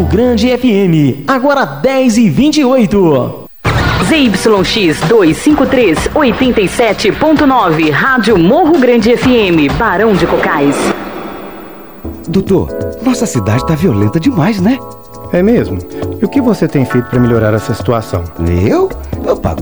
Morro Grande FM, agora 10h28. ZYX 253, 87.9, Rádio Morro Grande FM, Barão de Cocais. Doutor, nossa cidade tá violenta demais, né? É mesmo? E o que você tem feito para melhorar essa situação? Eu?